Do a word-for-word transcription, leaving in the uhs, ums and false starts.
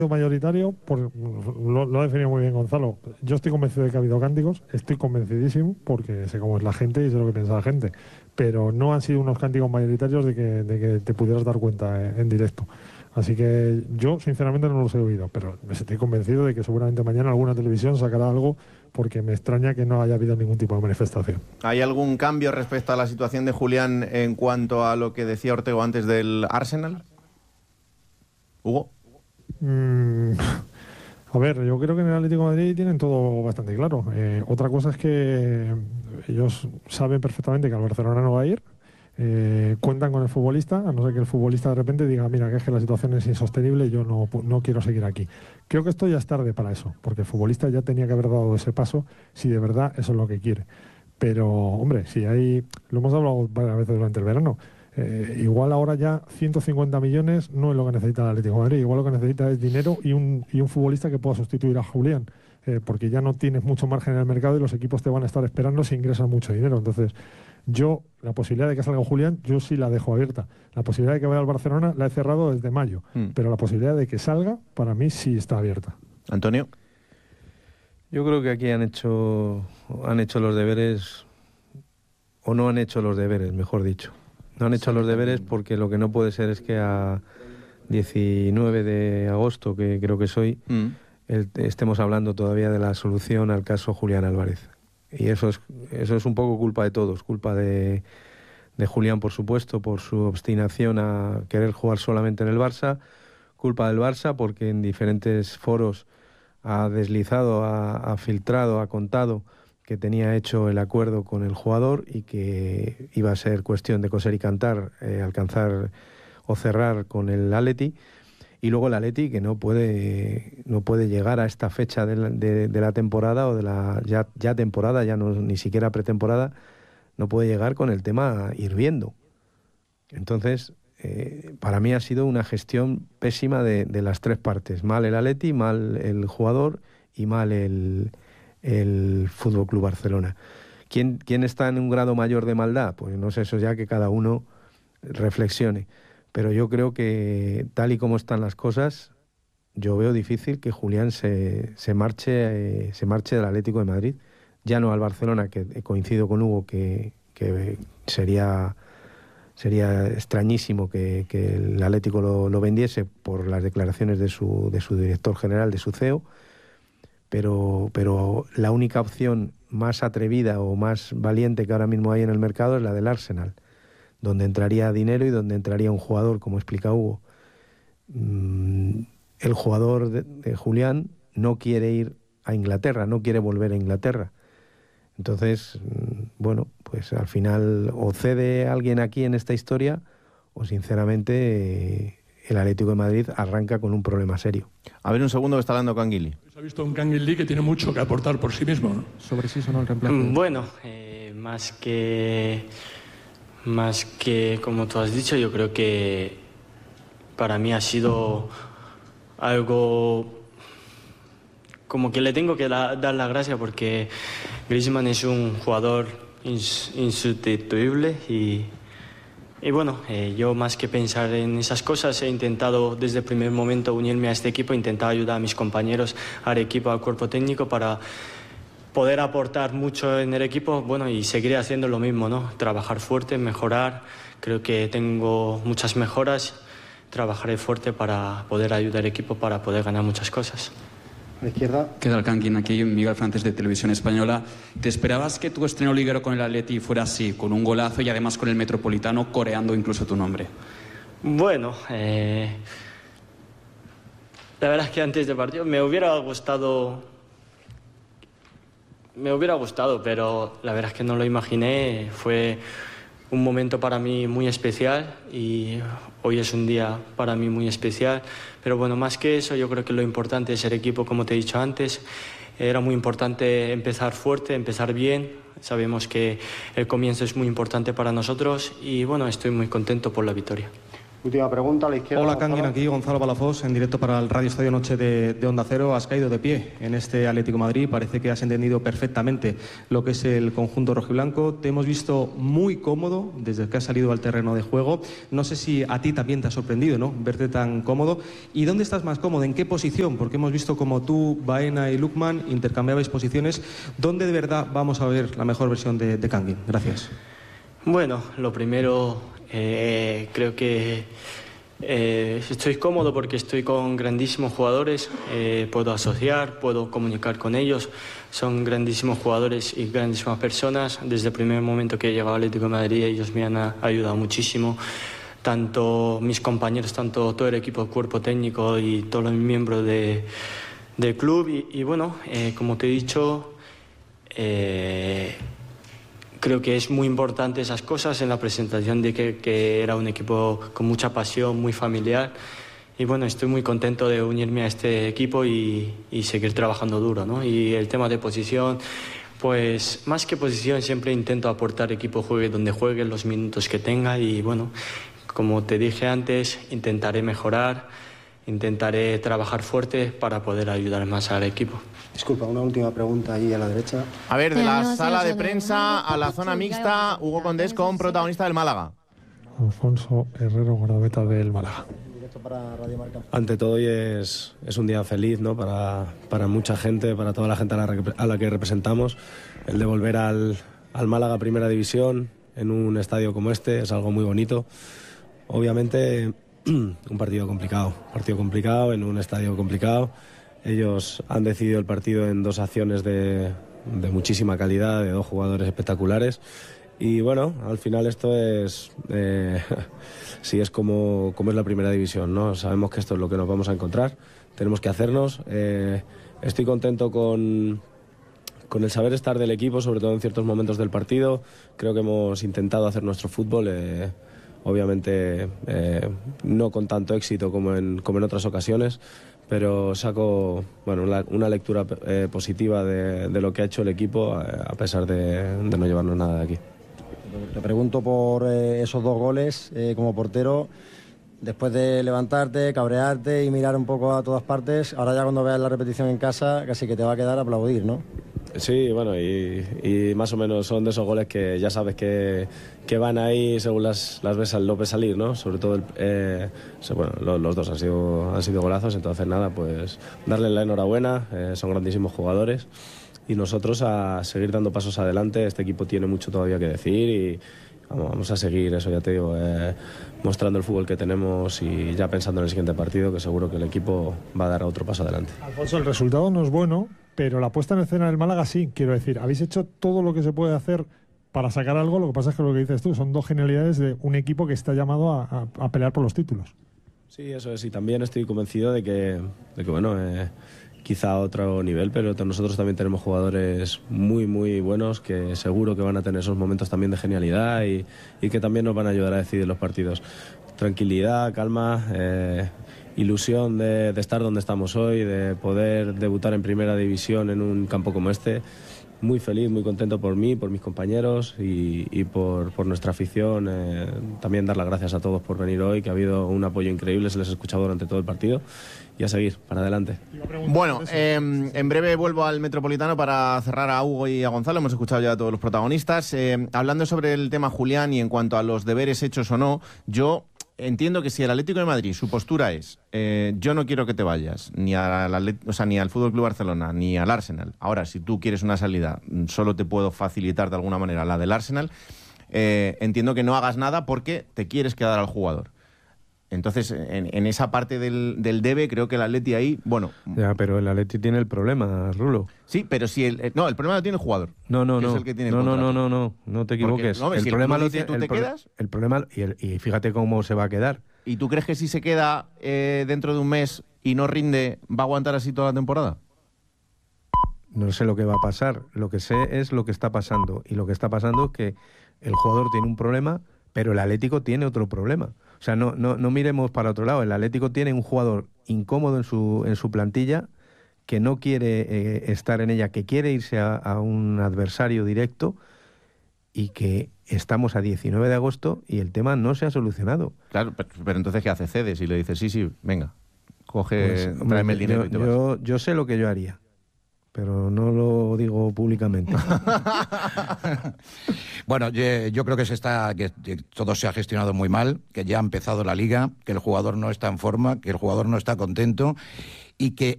mayoritario, por, lo, lo ha definido muy bien Gonzalo. Yo estoy convencido de que ha habido cánticos, estoy convencidísimo, porque sé cómo es la gente y sé lo que piensa la gente, pero no han sido unos cánticos mayoritarios de que, de que te pudieras dar cuenta en, en directo. Así que yo, sinceramente, no los he oído, pero estoy convencido de que seguramente mañana alguna televisión sacará algo, porque me extraña que no haya habido ningún tipo de manifestación. ¿Hay algún cambio respecto a la situación de Julián en cuanto a lo que decía Ortego antes del Arsenal? ¿Hugo? Mm, a ver, yo creo que en el Atlético de Madrid tienen todo bastante claro. Eh, otra cosa es que ellos saben perfectamente que al Barcelona no va a ir. Eh, cuentan con el futbolista, a no ser que el futbolista de repente diga, mira, que es que la situación es insostenible y yo no, no quiero seguir aquí. Creo que esto ya es tarde para eso, porque el futbolista ya tenía que haber dado ese paso si de verdad eso es lo que quiere. Pero, hombre, si hay, lo hemos hablado varias veces durante el verano, eh, igual ahora ya ciento cincuenta millones no es lo que necesita el Atlético de Madrid, igual lo que necesita es dinero y un, y un futbolista que pueda sustituir a Julián, eh, porque ya no tienes mucho margen en el mercado y los equipos te van a estar esperando si ingresan mucho dinero. Entonces, yo, la posibilidad de que salga Julián, yo sí la dejo abierta. La posibilidad de que vaya al Barcelona la he cerrado desde mayo, mm. pero la posibilidad de que salga, para mí sí está abierta. Antonio. Yo creo que aquí han hecho, han hecho los deberes, o no han hecho los deberes, mejor dicho. No han hecho sí, los deberes porque lo que no puede ser es que a diecinueve de agosto, que creo que soy, mm. el, estemos hablando todavía de la solución al caso Julián Álvarez. Y eso es, eso es un poco culpa de todos, culpa de, de Julián, por supuesto, por su obstinación a querer jugar solamente en el Barça, culpa del Barça porque en diferentes foros ha deslizado, ha, ha filtrado, ha contado que tenía hecho el acuerdo con el jugador y que iba a ser cuestión de coser y cantar, eh, alcanzar o cerrar con el Atleti. Y luego el Atleti que no puede no puede llegar a esta fecha de la, de, de la temporada o de la ya, ya temporada, ya no ni siquiera pretemporada, no puede llegar con el tema hirviendo. Entonces, eh, para mí ha sido una gestión pésima de, de las tres partes. Mal el Atleti, mal el jugador y mal el, el F C Barcelona. ¿Quién, ¿Quién está en un grado mayor de maldad? Pues no sé, eso ya que cada uno reflexione. Pero yo creo que tal y como están las cosas, yo veo difícil que Julián se, se marche eh, se marche del Atlético de Madrid, ya no al Barcelona, que coincido con Hugo que, que sería sería extrañísimo que, que el Atlético lo, lo vendiese por las declaraciones de su, de su director general, de su C E O, pero, pero la única opción más atrevida o más valiente que ahora mismo hay en el mercado es la del Arsenal, donde entraría dinero y donde entraría un jugador, como explica Hugo. Mm, el jugador de, de Julián no quiere ir a Inglaterra, no quiere volver a Inglaterra. Entonces, mm, bueno, pues al final o cede alguien aquí en esta historia o sinceramente eh, el Atlético de Madrid arranca con un problema serio. A ver un segundo que está hablando Canguilí. Se ha visto un Canguilí que tiene mucho que aportar por sí mismo, ¿no? Sobre sí sonó el reemplazo. Bueno, eh, más que... Más que, como tú has dicho, yo creo que para mí ha sido algo como que le tengo que da, dar la gracia porque Griezmann es un jugador ins, insustituible y, y bueno, eh, yo más que pensar en esas cosas he intentado desde el primer momento unirme a este equipo, intentar ayudar a mis compañeros, al equipo, al cuerpo técnico para poder aportar mucho en el equipo, bueno, y seguiré haciendo lo mismo, ¿no? Trabajar fuerte, mejorar. Creo que tengo muchas mejoras. Trabajaré fuerte para poder ayudar al equipo para poder ganar muchas cosas. A la izquierda. Queda el canquín aquí, Miguel Frances de Televisión Española. ¿Te esperabas que tu estreno liguero con el Atleti fuera así, con un golazo y además con el Metropolitano coreando incluso tu nombre? Bueno, eh... la verdad es que antes del partido me hubiera gustado... Me hubiera gustado, pero la verdad es que no lo imaginé. Fue un momento para mí muy especial y hoy es un día para mí muy especial. Pero bueno, más que eso, yo creo que lo importante es el equipo, como te he dicho antes. Era muy importante empezar fuerte, empezar bien. Sabemos que el comienzo es muy importante para nosotros y bueno, estoy muy contento por la victoria. Última pregunta, a la izquierda. Hola, Canguin, aquí Gonzalo Palafox, en directo para el Radio Estadio Noche de, de Onda Cero. Has caído de pie en este Atlético de Madrid. Parece que has entendido perfectamente lo que es el conjunto rojiblanco. Te hemos visto muy cómodo desde que has salido al terreno de juego. No sé si a ti también te ha sorprendido, ¿no?, verte tan cómodo. ¿Y dónde estás más cómodo? ¿En qué posición? Porque hemos visto como tú, Baena y Lukman intercambiabais posiciones. ¿Dónde de verdad vamos a ver la mejor versión de, de Canguin? Gracias. Bueno, lo primero, eh, creo que eh, estoy cómodo porque estoy con grandísimos jugadores, eh, puedo asociar, puedo comunicar con ellos, son grandísimos jugadores y grandísimas personas. Desde el primer momento que he llegado al Atlético de Madrid ellos me han ayudado muchísimo, tanto mis compañeros, tanto todo el equipo, el cuerpo técnico y todos los miembros de, del club y, y bueno, eh, como te he dicho, eh, creo que es muy importante esas cosas en la presentación de que, que era un equipo con mucha pasión, muy familiar. Y bueno, estoy muy contento de unirme a este equipo y, y seguir trabajando duro, ¿no? Y el tema de posición, pues más que posición siempre intento aportar equipo juegue donde juegue, los minutos que tenga y bueno, como te dije antes, intentaré mejorar, intentaré trabajar fuerte para poder ayudar más al equipo. Disculpa, una última pregunta ahí a la derecha. A ver, de la sala de prensa a la zona mixta, Hugo Condés con protagonista del Málaga. Alfonso Herrero, guardameta del Málaga. Ante todo hoy es, es un día feliz, ¿no?, para, para mucha gente, para toda la gente a la, a la que representamos. El de volver al, al Málaga Primera División en un estadio como este es algo muy bonito. Obviamente un partido complicado, partido complicado en un estadio complicado. Ellos han decidido el partido en dos acciones de, de muchísima calidad, de dos jugadores espectaculares. Y bueno, al final esto es, eh, sí, es como, como es la Primera División, ¿no? Sabemos que esto es lo que nos vamos a encontrar, tenemos que hacernos. Eh, estoy contento con, con el saber estar del equipo, sobre todo en ciertos momentos del partido. Creo que hemos intentado hacer nuestro fútbol, eh, obviamente eh, no con tanto éxito como en, como en otras ocasiones, pero saco bueno, una, una lectura eh, positiva de, de lo que ha hecho el equipo, a, a pesar de, de no llevarnos nada de aquí. Te pregunto por eh, esos dos goles eh, como portero, después de levantarte, cabrearte y mirar un poco a todas partes, ahora ya cuando veas la repetición en casa casi que te va a quedar aplaudir, ¿no? Sí, bueno, y, y más o menos son de esos goles que ya sabes que, que van ahí según las, las ves al López salir, ¿no? Sobre todo, el, eh, bueno, los, los dos han sido, han sido golazos, entonces nada, pues darle la enhorabuena, eh, son grandísimos jugadores y nosotros a seguir dando pasos adelante. Este equipo tiene mucho todavía que decir y vamos, vamos a seguir, eso ya te digo, eh, mostrando el fútbol que tenemos y ya pensando en el siguiente partido, que seguro que el equipo va a dar otro paso adelante. Alfonso, el resultado no es bueno, pero la puesta en escena del Málaga sí, quiero decir, habéis hecho todo lo que se puede hacer para sacar algo. Lo que pasa es que lo que dices tú son dos genialidades de un equipo que está llamado a, a, a pelear por los títulos. Sí, eso es, y también estoy convencido de que, de que bueno, eh, quizá a otro nivel, pero nosotros también tenemos jugadores muy, muy buenos que seguro que van a tener esos momentos también de genialidad y, y que también nos van a ayudar a decidir los partidos. Tranquilidad, calma, eh, ilusión de, de estar donde estamos hoy, de poder debutar en Primera División en un campo como este. Muy feliz, muy contento por mí, por mis compañeros y, y por, por nuestra afición. Eh, también dar las gracias a todos por venir hoy, que ha habido un apoyo increíble, se les ha escuchado durante todo el partido. Y a seguir, para adelante. Bueno, eh, en breve vuelvo al Metropolitano para cerrar a Hugo y a Gonzalo. Hemos escuchado ya a todos los protagonistas. Eh, hablando sobre el tema Julián y en cuanto a los deberes hechos o no, yo entiendo que si el Atlético de Madrid, su postura es eh, yo no quiero que te vayas ni al, o sea, ni al F C Barcelona ni al Arsenal. Ahora, si tú quieres una salida, solo te puedo facilitar de alguna manera la del Arsenal. Eh, entiendo que no hagas nada porque te quieres quedar al jugador. Entonces, en, en esa parte del, del debe, creo que el Atleti ahí, bueno... Ya, pero el Atleti tiene el problema, Rulo. Sí, pero si el... No, el problema lo tiene el jugador. No, no, que no. Es el que tiene no, el no, no, no, no, no te equivoques. Porque, no, el si problema el lo dice, tiene... ¿tú El, te pro, quedas? el problema... Y, el, y fíjate cómo se va a quedar. ¿Y tú crees que si se queda eh, dentro de un mes y no rinde, va a aguantar así toda la temporada? No sé lo que va a pasar. Lo que sé es lo que está pasando. Y lo que está pasando es que el jugador tiene un problema, pero el Atlético tiene otro problema. O sea, no, no, no miremos para otro lado. El Atlético tiene un jugador incómodo en su, en su plantilla, que no quiere eh, estar en ella, que quiere irse a, a un adversario directo y que estamos a diecinueve de agosto y el tema no se ha solucionado. Claro, pero, pero entonces ¿qué hace? Cedes y le dices, sí, sí, venga, coge, Pues, hombre, tráeme el dinero yo, y te vas. yo, yo sé lo que yo haría, pero no lo digo públicamente. Bueno, yo, yo creo que se está, que todo se ha gestionado muy mal, que ya ha empezado la liga, que el jugador no está en forma, que el jugador no está contento y que